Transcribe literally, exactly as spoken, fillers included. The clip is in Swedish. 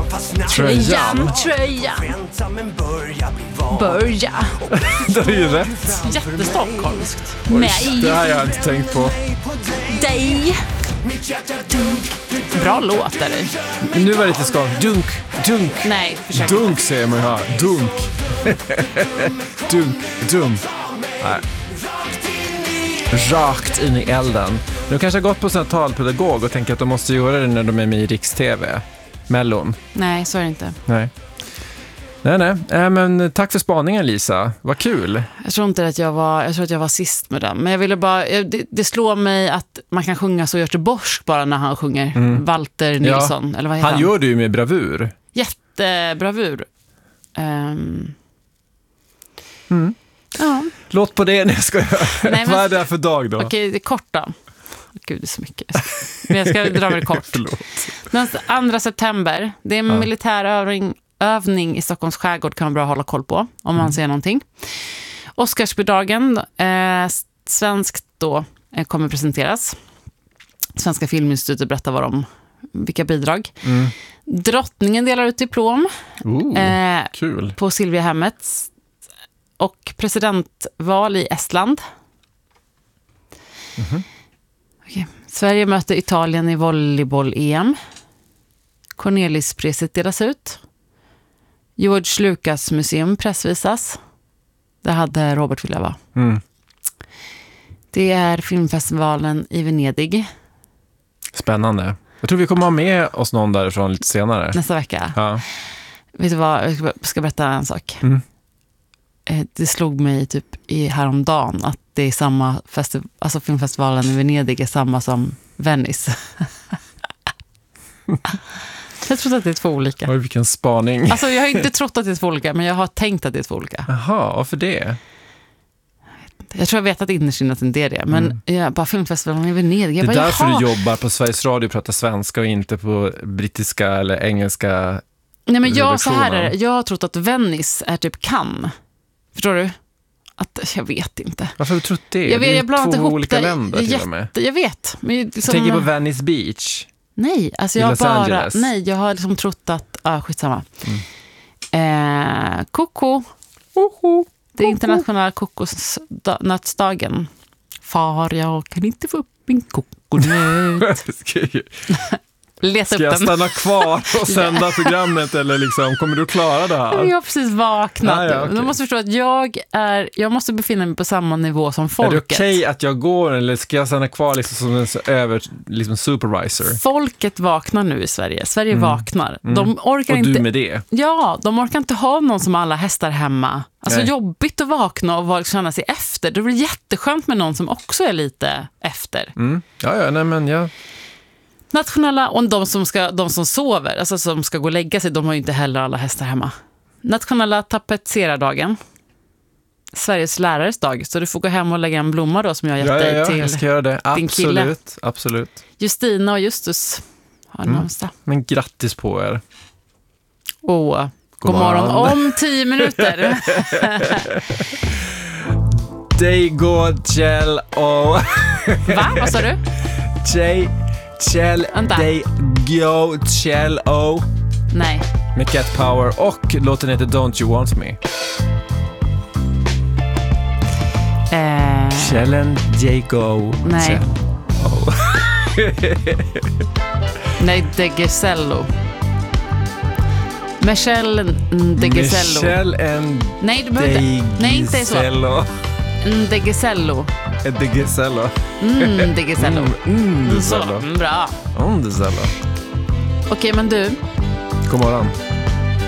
Tröjan. Tröjan. Börja. Det är ju rätt. Jättestockholmskt. Nej. Det har jag inte tänkt på. Dig. Bra låt är det. Nu var det lite skak. Dunk, dunk. Nej, försök. Dunk säger man ju här. Dunk. Dunk, dunk. Nej. Rakt in i elden. De kanske har gått på sån talpedagog och tänker att de måste göra det när de är med i Riks-tv. Mellon. Nej, så är det inte. Nej. Nej, nej. Äh, men tack för spaningen, Lisa. Vad kul. Jag tror inte att jag var, jag tror att jag var sist med den. Men jag ville bara, det, det slår mig att man kan sjunga så göteborgsk bara när han sjunger. Mm. Walter Nilsson, ja. eller vad heter han? Han gör det ju med bravur. Jättebravur. Um. Mm. Ja. Låt på det när jag ska göra. Nej, men... Vad är det för dag då? Okej, det är kort då. Gud, det är så mycket. Men jag ska dra mig kort. Den andra september, det är en ja. militär övning, övning i Stockholms skärgård, kan man bra hålla koll på om man mm. ser någonting. Oscarsbidragen, eh, svenskt då, eh, kommer presenteras. Svenska Filminstitutet berättar vad de, vilka bidrag. Mm. Drottningen delar ut diplom. Ooh, eh, kul. På Silviahemmet. Och presidentval i Estland. Mm-hmm. Okay. Sverige möter Italien i volleyboll-E M. Cornelispriset delas ut. George Lucas museum pressvisas. Det hade Robert velat vara. Mm. Det är filmfestivalen i Venedig. Spännande. Jag tror vi kommer ha med oss någon därifrån lite senare. Nästa vecka. Ja. Vet du vad? Jag ska berätta en sak. Mm. Det slog mig typ i häromdagen att det är samma festival, alltså filmfestivalen i Venedig är samma som Venice. Jag tror att det är två olika. Oj, vilken spaning. Alltså jag har inte trott att det är två olika, men jag har tänkt att det är två olika. Jaha, varför det? Jag tror jag vet att innerst inne att det är det, men mm. jag bara filmfestivalen i Venedig. Jag det är bara, därför jaha. du jobbar på Sveriges Radio och pratar svenska och inte på brittiska eller engelska. Nej, men jag, så här är det. Jag har trott att Venice är typ Cannes. Förstår du? Att, jag vet inte. Varför har du trott det? Jag vet, det är jag två ihop olika det. länder till Jätte, och med. Jag vet. Men liksom, jag tänker på Venice Beach. Nej, alltså jag har bara... Nej, jag har liksom trott att... Ja, ah, skitsamma. Mm. Eh, koko. Koko. Det är internationella kokosnötsdagen. Far, jag kan inte få upp min kokonöt. Leta Ska jag stanna kvar och sända programmet eller liksom, kommer du klara det här? Jag har precis vaknat. Ah, ja, okay. Du måste förstå att jag är jag måste befinna mig på samma nivå som folket. Är det okej okay att jag går eller ska jag stanna kvar liksom som en över liksom supervisor? Folket vaknar nu i Sverige. Sverige mm. vaknar. Mm. De orkar och inte, du med det? Ja, de orkar inte ha någon som alla hästar hemma. Alltså Nej. Jobbigt att vakna och känna sig efter. Det blir jätteskönt med någon som också är lite efter. Mm. Ja, ja, nej men ja. Nationella, och de som, ska, de som sover, alltså som ska gå och lägga sig, de har ju inte heller alla hästar hemma. Nationella tapetserardagen. Sveriges lärares dag. Så du får gå hem och lägga en blomma då som jag har gett ja, dig ja, ja, till jag ska göra det. din kille. Absolut, absolut. Justina och Justus har mm. namnsdag. Men grattis på er. Och god, god morgon. morgon om tio minuter. Day God Kjell och... Va? Vad sa du? Jay Kjell Day Go Kjell O. Nej. Med Cat Power och låten heter Don't You Want Me. Eh... Kjellen J Go. Nej. Oh. Nej, De Gesello. Michelle De Gesello. Michelle and Nej, du behöver inte. Nej, inte så. De Gesello. De Gesello. Mm, De Gesello. Mm, mm, så, bra. Mm, De Gesello. Okej, men du. God morgon.